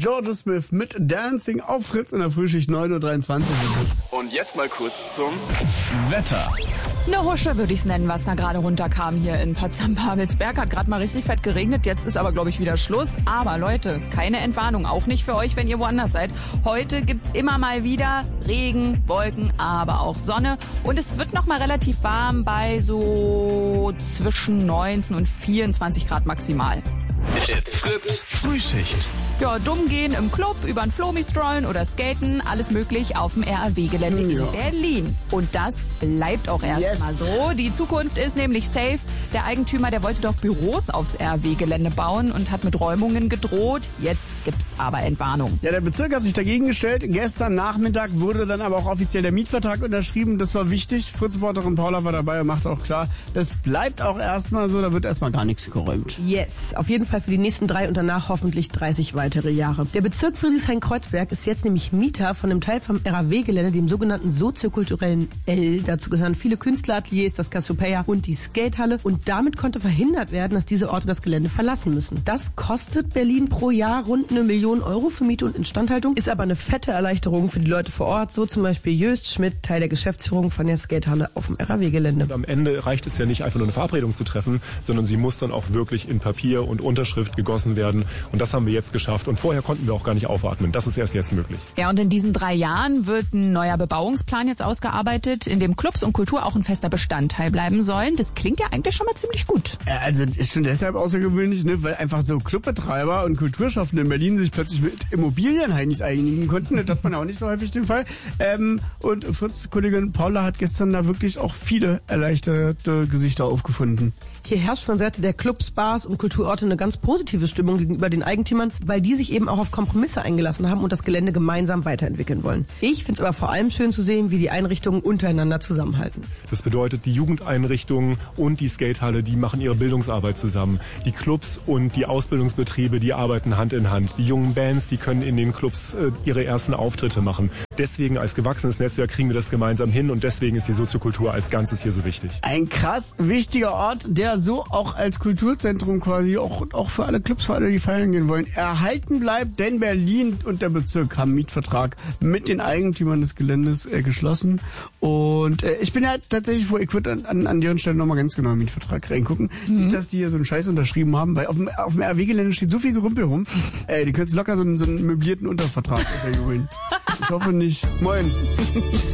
Georgia Smith mit Dancing auf Fritz in der Frühschicht, 9.23 Uhr ist es. Und jetzt mal kurz zum Wetter. Eine Husche würde ich es nennen, was da gerade runterkam hier in Potsdam-Babelsberg. Hat gerade mal richtig fett geregnet, jetzt ist aber, glaube ich, wieder Schluss. Aber Leute, keine Entwarnung, auch nicht für euch, wenn ihr woanders seid. Heute gibt's immer mal wieder Regen, Wolken, aber auch Sonne. Und es wird noch mal relativ warm bei so zwischen 19 und 24 Grad maximal. It's Fritz Frühschicht. Ja, dumm gehen im Club, über den Flomi strollen oder skaten, alles möglich auf dem RAW-Gelände in Berlin. Und das bleibt auch erstmal so. Die Zukunft ist nämlich safe. Der Eigentümer, der wollte doch Büros aufs RAW-Gelände bauen und hat mit Räumungen gedroht. Jetzt gibt's aber Entwarnung. Ja, der Bezirk hat sich dagegen gestellt. Gestern Nachmittag wurde dann aber auch offiziell der Mietvertrag unterschrieben. Das war wichtig. Fritz-Reporterin Paula war dabei und macht auch klar, das bleibt auch erstmal so. Da wird erstmal gar nichts geräumt. Yes, auf jeden Fall für die nächsten 3 und danach hoffentlich 30 weitere Jahre. Der Bezirk Friedrichshain-Kreuzberg ist jetzt nämlich Mieter von einem Teil vom RAW-Gelände, dem sogenannten soziokulturellen L. Dazu gehören viele Künstlerateliers, das Cassiopeia und die Skatehalle. Und damit konnte verhindert werden, dass diese Orte das Gelände verlassen müssen. Das kostet Berlin pro Jahr rund 1 Million Euro für Miete und Instandhaltung, ist aber eine fette Erleichterung für die Leute vor Ort. So zum Beispiel Jöst Schmidt, Teil der Geschäftsführung von der Skatehalle auf dem RAW-Gelände. Und am Ende reicht es ja nicht einfach nur eine Verabredung zu treffen, sondern sie muss dann auch wirklich in Papier und Unterschrift gegossen werden. Und das haben wir jetzt geschafft. Und vorher konnten wir auch gar nicht aufatmen. Das ist erst jetzt möglich. Ja, und in diesen 3 Jahren wird ein neuer Bebauungsplan jetzt ausgearbeitet, in dem Clubs und Kultur auch ein fester Bestandteil bleiben sollen. Das klingt ja eigentlich schon mal ziemlich gut. Also ist schon deshalb außergewöhnlich, ne, weil einfach so Clubbetreiber und Kulturschaffende in Berlin sich plötzlich mit Immobilienheinis einigen konnten. Das hat man auch nicht so häufig den Fall. Und Fritz-Kollegin Paula hat gestern da wirklich auch viele erleichterte Gesichter aufgefunden. Hier herrscht von Seite der Clubs, Bars und Kulturorte eine ganz positive Stimmung gegenüber den Eigentümern, weil die sich eben auch auf Kompromisse eingelassen haben und das Gelände gemeinsam weiterentwickeln wollen. Ich finde es aber vor allem schön zu sehen, wie die Einrichtungen untereinander zusammenhalten. Das bedeutet, die Jugendeinrichtungen und die Skatehalle, die machen ihre Bildungsarbeit zusammen. Die Clubs und die Ausbildungsbetriebe, die arbeiten Hand in Hand. Die jungen Bands, die können in den Clubs ihre ersten Auftritte machen. Deswegen als gewachsenes Netzwerk kriegen wir das gemeinsam hin und deswegen ist die Soziokultur als Ganzes hier so wichtig. Ein krass wichtiger Ort, der so auch als Kulturzentrum quasi auch für alle Clubs, für alle, die feiern gehen wollen, erhalten bleibt, denn Berlin und der Bezirk haben einen Mietvertrag mit den Eigentümern des Geländes geschlossen. Und ich bin ja tatsächlich vor, ich würde an deren Stelle nochmal ganz genau im Mietvertrag reingucken. Nicht, dass die hier so einen Scheiß unterschrieben haben, weil auf dem RW-Gelände steht so viel Gerümpel rum. Die können locker so einen möblierten Untervertrag holen. Ich hoffe nicht. Moin.